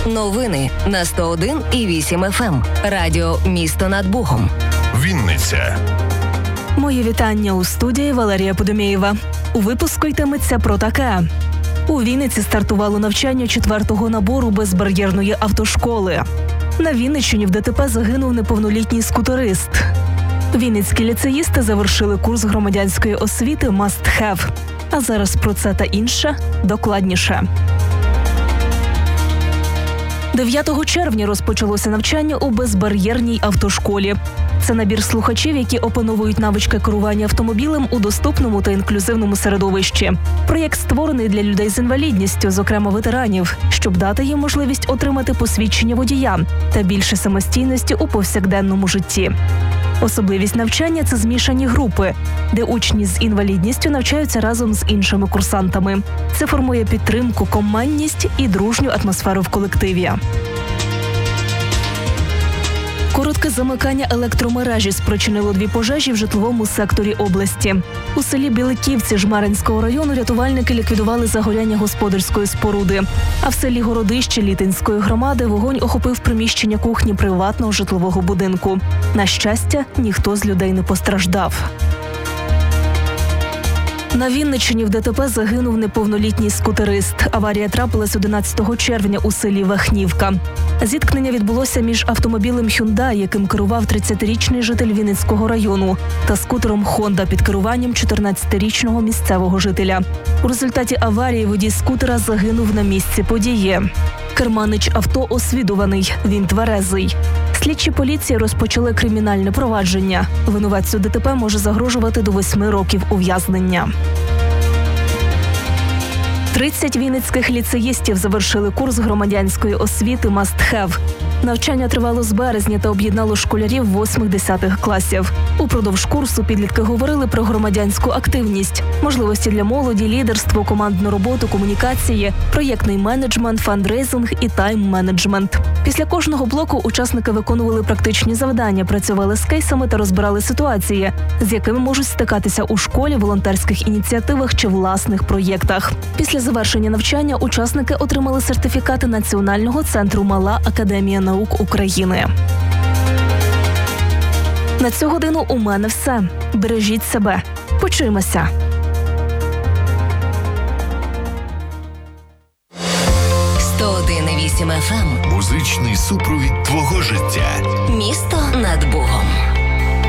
Новини на 101,8 FM. Радіо «Місто над Богом». Вінниця. Моє вітання у студії Валерія Подомєєва. У випуску йтиметься про таке. У Вінниці стартувало навчання 4-го набору безбар'єрної автошколи. На Вінниччині в ДТП загинув неповнолітній скутерист. Вінницькі ліцеїсти завершили курс громадянської освіти «Must have». А зараз про це та інше докладніше. 9 червня розпочалося навчання у безбар'єрній автошколі. Це набір слухачів, які опановують навички керування автомобілем у доступному та інклюзивному середовищі. Проєкт створений для людей з інвалідністю, зокрема ветеранів, щоб дати їм можливість отримати посвідчення водія та більше самостійності у повсякденному житті. Особливість навчання – це змішані групи, де учні з інвалідністю навчаються разом з іншими курсантами. Це формує підтримку, командність і дружню атмосферу в колективі. Коротке замикання електромережі спричинило 2 пожежі в житловому секторі області. У селі Біликівці Жмеринського району рятувальники ліквідували загоряння господарської споруди. А в селі Городище Літинської громади вогонь охопив приміщення кухні приватного житлового будинку. На щастя, ніхто з людей не постраждав. На Вінниччині в ДТП загинув неповнолітній скутерист. Аварія трапилась 11 червня у селі Вахнівка. Зіткнення відбулося між автомобілем Hyundai, яким керував 30-річний житель Вінницького району, та скутером Honda під керуванням 14-річного місцевого жителя. У результаті аварії водій скутера загинув на місці події. Керманич авто освідуваний, він тверезий. Слідчі поліції розпочали кримінальне провадження. Винуватцю ДТП може загрожувати до 8 років ув'язнення. 30 вінницьких ліцеїстів завершили курс громадянської освіти «Must have». Навчання тривало з березня та об'єднало школярів 8-10 класів. Упродовж курсу підлітки говорили про громадянську активність, можливості для молоді, лідерство, командну роботу, комунікації, проєктний менеджмент, фандрейзинг і тайм-менеджмент. Після кожного блоку учасники виконували практичні завдання, працювали з кейсами та розбирали ситуації, з якими можуть стикатися у школі, волонтерських ініціативах чи власних проєктах. Після завершення навчання учасники отримали сертифікати Національного центру «Мала академія наук України». На цю годину у мене все. Бережіть себе. Почуємося. «101,8 FM». Музичний супровід твого життя. Місто над Богом.